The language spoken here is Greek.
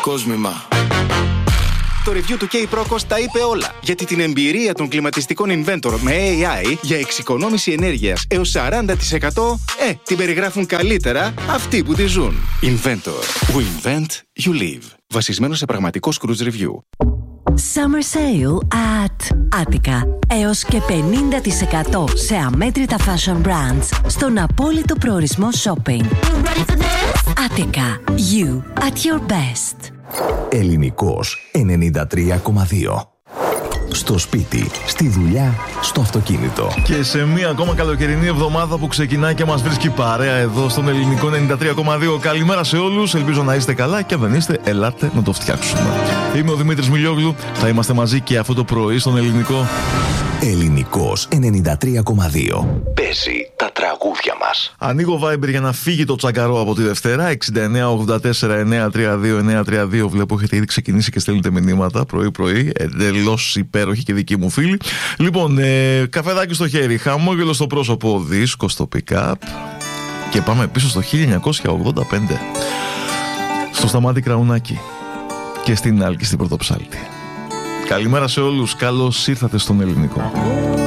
κόσμημα. Το review του K-Procos τα είπε όλα. Γιατί την εμπειρία των κλιματιστικών Inventor με AI για εξοικονόμηση ενέργειας έως 40% την περιγράφουν καλύτερα αυτοί που τη ζουν. Inventor. We invent, you live. Βασισμένο σε πραγματικό Cruise Review. Summer sale at Attica. Έως και 50% σε αμέτρητα fashion brands στον απόλυτο προορισμό shopping. Attica. You at your best. Ελληνικός 93,2. Στο σπίτι, στη δουλειά, στο αυτοκίνητο. Και σε μία ακόμα καλοκαιρινή εβδομάδα που ξεκινάει και μας βρίσκει παρέα εδώ στον Ελληνικό 93,2. Καλημέρα σε όλους, ελπίζω να είστε καλά και αν δεν είστε, ελάτε να το φτιάξουμε. Είμαι ο Δημήτρης Μιλιόγλου, θα είμαστε μαζί και αυτό το πρωί στον Ελληνικό. Ελληνικός 93,2. Παίζει τα τραγούδια μας. Ανοίγω Viber για να φύγει το τσαγκαρό από τη Δευτέρα. 69-84-932-932. Βλέπω έχετε ήδη ξεκινήσει και στέλνετε μηνύματα πρωί-πρωί. Εντελώς υπέροχοι και δικοί μου φίλοι. Λοιπόν, καφεδάκι στο χέρι, χαμόγελο στο πρόσωπο, δίσκο στο pick-up. Και πάμε πίσω στο 1985. Στο Σταμάτη Κραουνάκη και στην Άλκη στην Πρωτοψάλτη. Καλημέρα σε όλους, καλώς ήρθατε στον Ελληνικό.